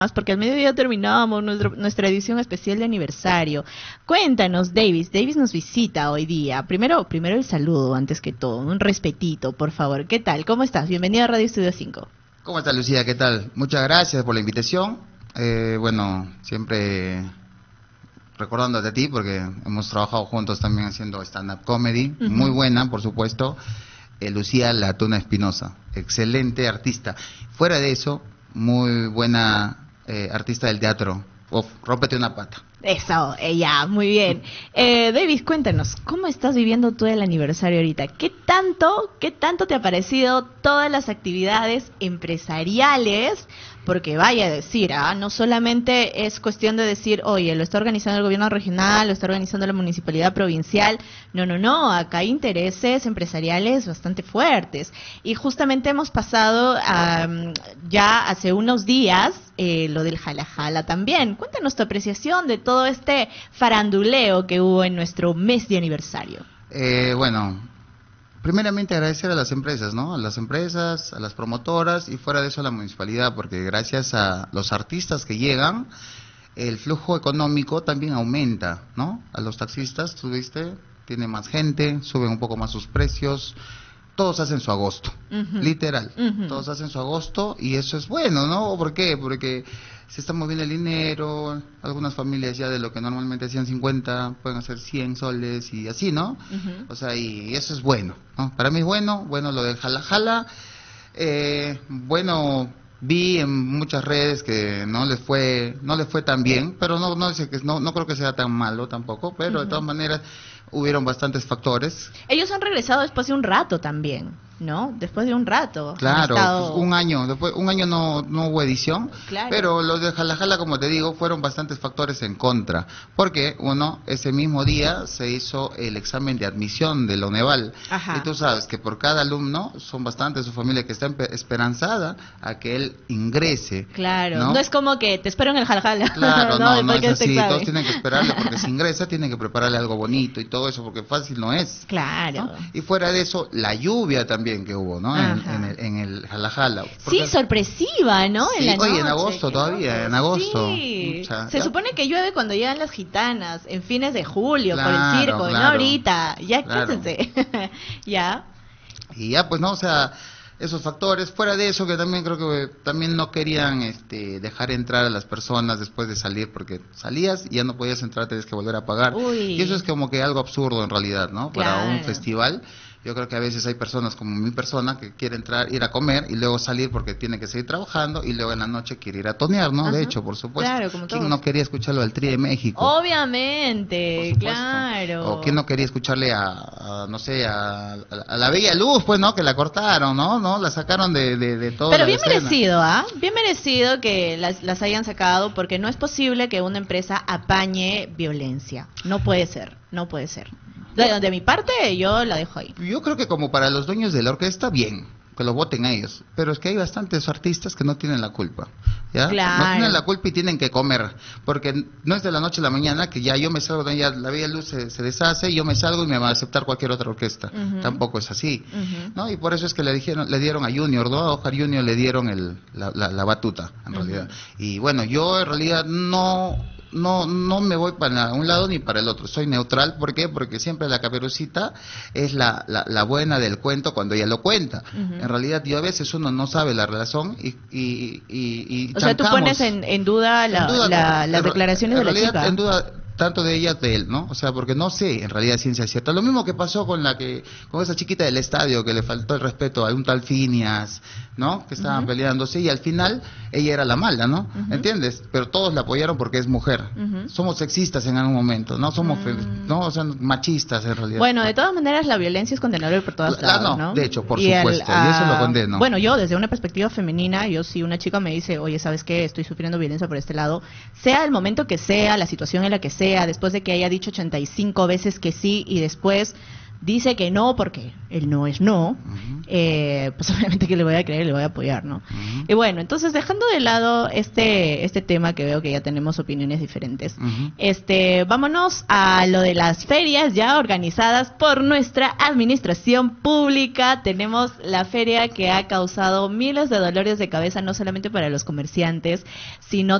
porque al mediodía terminamos nuestra edición especial de aniversario. Cuéntanos, Davis. Davis nos visita hoy día. Primero el saludo, antes que todo. Un respetito, por favor. ¿Qué tal? ¿Cómo estás? Bienvenido a Radio Estudio 5. ¿Cómo estás, Lucía? ¿Qué tal? Muchas gracias por la invitación. Bueno, siempre recordándote a ti, porque hemos trabajado juntos también haciendo stand-up comedy. Muy buena, por supuesto. Lucía La Tuna Espinosa. Excelente artista. Fuera de eso, muy buena artista del teatro. Rómpete una pata. Eso, ya, muy bien. Davis, cuéntanos, ¿cómo estás viviendo tú el aniversario ahorita? ¿Qué tanto te ha parecido todas las actividades empresariales? Porque vaya a decir, no solamente es cuestión de decir, oye, lo está organizando el gobierno regional, lo está organizando la municipalidad provincial. No, acá hay intereses empresariales bastante fuertes. Y justamente hemos pasado ya hace unos días lo del Jala Jala también. Cuéntanos tu apreciación de todo este faranduleo que hubo en nuestro mes de aniversario. Bueno, primeramente agradecer a las empresas, ¿no? A las empresas, a las promotoras y fuera de eso a la municipalidad, porque gracias a los artistas que llegan, el flujo económico también aumenta, ¿no? A los taxistas, tú viste, tiene más gente, suben un poco más sus precios. Todos hacen su agosto, literal, todos hacen su agosto y eso es bueno, ¿no? ¿Por qué? Porque se está moviendo el dinero, algunas familias ya de lo que normalmente hacían 50 pueden hacer 100 soles y así, ¿no? O sea, y eso es bueno, ¿no? Para mí es bueno lo del Jala Jala, bueno, vi en muchas redes que no les fue tan bien, pero no creo que sea tan malo tampoco, pero de todas maneras hubieron bastantes factores. Ellos han regresado después de un rato también, ¿no? Después de un rato. Claro, pues un año no hubo edición, claro. Pero los de Jala Jala, como te digo, fueron bastantes factores en contra, porque ese mismo día se hizo el examen de admisión de la UNEVAL. Ajá. Y tú sabes que por cada alumno son bastantes su familia que está esperanzada a que él ingrese. Claro, no es como que te espero en el Jala Jala. Claro, no es así, todos tienen que esperarle porque si ingresa tienen que prepararle algo bonito y todo eso, porque fácil no es. Claro. ¿No? Y fuera de eso, la lluvia también que hubo, ¿no? En el Jala Jala. Sí, sorpresiva, ¿no? Sí, en la noche, en agosto todavía, en agosto. Sí. O sea, se supone que llueve cuando llegan las gitanas, en fines de julio, por el circo, claro, no ahorita. Ya, claro. quédense. Ya. Y ya, pues, ¿no? O sea, esos factores, fuera de eso que también creo que también no querían dejar entrar a las personas después de salir, porque salías y ya no podías entrar, tenías que volver a pagar. Uy. Y eso es como que algo absurdo en realidad, ¿no? Claro. Para un festival. Yo creo que a veces hay personas como mi persona que quiere entrar, ir a comer y luego salir porque tiene que seguir trabajando y luego en la noche quiere ir a tonear, ¿no? De hecho, por supuesto. Claro, como ¿Quién todos. no quería escucharlo al Tri de México? Obviamente, claro. O quién no quería escucharle no sé, a la Bella Luz, pues, ¿no? Que la cortaron, ¿no? La sacaron de todo. Pero bien merecido, Bien merecido que las hayan sacado, porque no es posible que una empresa apañe violencia. No puede ser. De mi parte, yo la dejo ahí. Yo creo que como para los dueños de la orquesta, bien, que lo voten a ellos. Pero es que hay bastantes artistas que no tienen la culpa, ¿ya? Claro. No tienen la culpa y tienen que comer. Porque no es de la noche a la mañana que ya yo me salgo, ya la Bella Luz se deshace, yo me salgo y me va a aceptar cualquier otra orquesta. Tampoco es así, ¿no? Y por eso es que le dieron a Junior, ¿no? A Oscar Junior le dieron la batuta, en realidad. Y bueno, yo en realidad no me voy para un lado ni para el otro, soy neutral. ¿Por qué? Porque siempre la Caperucita es la buena del cuento cuando ella lo cuenta. En realidad, a veces uno no sabe la razón y o sea, tú pones en duda las declaraciones de la chica. En duda tanto de ella de él, ¿no? O sea, porque no sé en realidad ciencia cierta. Lo mismo que pasó con esa chiquita del estadio que le faltó el respeto a un tal Finias, ¿no? Que estaban peleándose y al final ella era la mala, ¿no? ¿Entiendes? Pero todos la apoyaron porque es mujer. Somos sexistas en algún momento, ¿no? Somos ¿no? O sea, machistas en realidad. Bueno, de todas maneras la violencia es condenable por todas lados, ¿no? De hecho, por supuesto, y eso lo condeno. Bueno, yo desde una perspectiva femenina, si una chica me dice, oye, ¿sabes qué? Estoy sufriendo violencia por este lado, sea el momento que sea, la situación en la que sea, después de que haya dicho 85 veces que sí y después dice que no porque el no es no, pues obviamente que le voy a creer y le voy a apoyar, ¿no? Y bueno, entonces dejando de lado este tema que veo que ya tenemos opiniones diferentes, vámonos a lo de las ferias ya organizadas por nuestra administración pública. Tenemos la feria que ha causado miles de dolores de cabeza, no solamente para los comerciantes, sino